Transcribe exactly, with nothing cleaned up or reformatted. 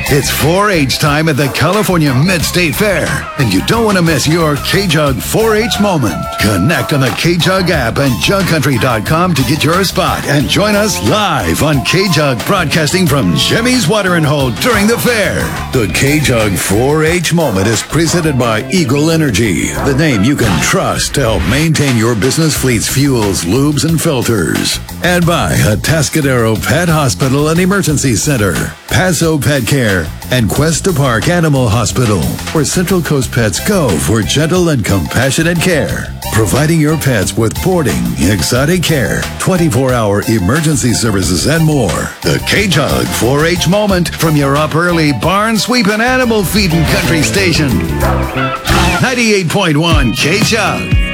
It's four H time at the California Mid-State Fair, and you don't want to miss your K-Jug four H moment. Connect on the K-Jug app and jug country dot com to get your spot and join us live on K-Jug, broadcasting from Jimmy's Watering Hole during the fair. The K-Jug four H moment is presented by Eagle Energy, the name you can trust to help maintain your business fleet's fuels, lubes, and filters. And by Atascadero Pet Hospital and Emergency Center, Paso Pet Care, and Cuesta Park Animal Hospital, where Central Coast Pets go for gentle and compassionate care. Providing your pets with boarding, exotic care, twenty-four hour emergency services, and more. The K-Jug four H moment from your up early barn sweeping animal feeding country station. ninety-eight point one K-Jug.